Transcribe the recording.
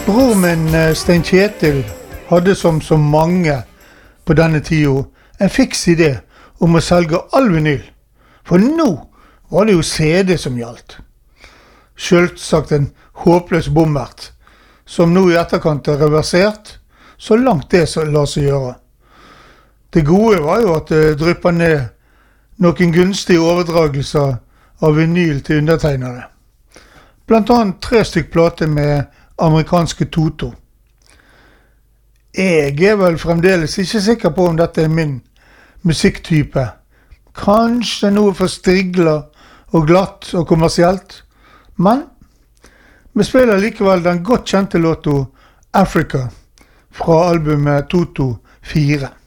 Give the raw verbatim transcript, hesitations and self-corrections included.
Bror min Stein Kjetil hadde som så mange på denne tiden en fiks idé om å selge all vinyl. For nå var det jo C D som gjaldt. Selvsagt en håpløs bommert, som nå i etterkant er reversert, så langt det la seg gjøre. Det gode var jo at det dryppet ned noen gunstige overdragelser av vinyl til undertegnere. Blant annet tre stykk plate med amerikanske Toto. Jeg er vel fremdeles ikke sikker på om dette er min musikktype. Kanskje noe for strigla og glatt og kommersielt. Men vi spiller likevel den godt kjente låten Africa fra albumet Toto fire.